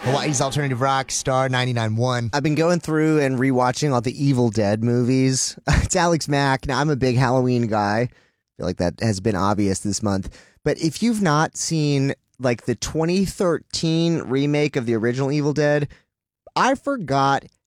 Hawaii's Alternative Rock, Star 99.1. I've been going through and rewatching all the Evil Dead movies. It's Alex Mack. Now, I'm a big Halloween guy. I feel like that has been obvious this month. But if you've not seen like the 2013 remake of the original Evil Dead, I forgot